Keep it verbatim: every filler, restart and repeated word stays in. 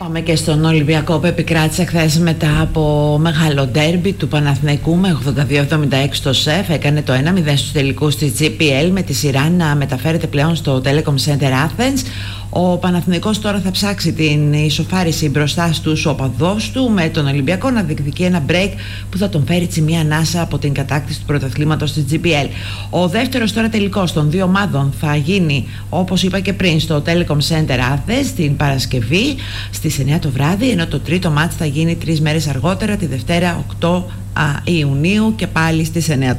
Πάμε και στον Ολυμπιακό που επικράτησε χθες μετά από μεγάλο ντέρμπι του Παναθηναϊκού με ογδόντα δύο εβδομήντα έξι το ΣΕΦ. Έκανε το ένα μηδέν στους τελικούς της τζι πι ελ με τη σειρά να μεταφέρεται πλέον στο Telecom Center Athens. Ο Παναθηναϊκός τώρα θα ψάξει την ισοφάριση μπροστά στους οπαδούς του, με τον Ολυμπιακό να διεκδικεί ένα break που θα τον φέρει τσι μία ανάσα από την κατάκτηση του πρωταθλήματος της τζι πι ελ. Ο δεύτερος τώρα τελικός των δύο ομάδων θα γίνει, όπως είπα και πριν, στο Telecom Center Athens την Παρασκευή στις εννιά το βράδυ, ενώ το τρίτο μάτς θα γίνει τρεις μέρες αργότερα, τη Δευτέρα οκτώ Ιουνίου, και πάλι στις εννιά